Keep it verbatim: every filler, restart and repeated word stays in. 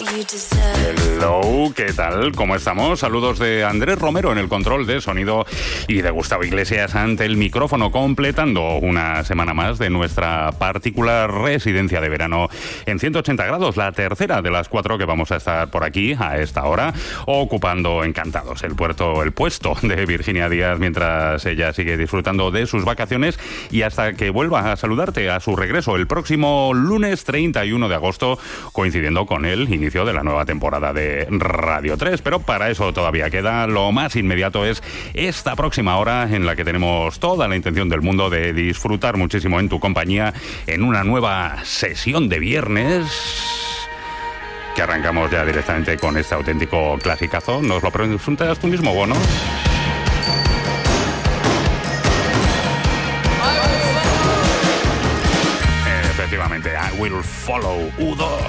Hello, ¿qué tal? ¿Cómo estamos? Saludos de Andrés Romero en el control de sonido y de Gustavo Iglesias ante el micrófono, completando una semana más de nuestra particular residencia de verano en ciento ochenta grados, la tercera de las cuatro que vamos a estar por aquí a esta hora, ocupando encantados el puerto, el puesto de Virginia Díaz mientras ella sigue disfrutando de sus vacaciones y hasta que vuelva a saludarte a su regreso el próximo lunes treinta y uno de agosto, coincidiendo con el inicio de la nueva temporada de Radio tres. Pero para eso todavía queda. Lo más inmediato es esta próxima hora en la que tenemos toda la intención del mundo de disfrutar muchísimo en tu compañía en una nueva sesión de viernes que arrancamos ya directamente con este auténtico clasicazo. ¿Nos lo preguntas tú mismo, Bono? Efectivamente, I Will Follow U dos.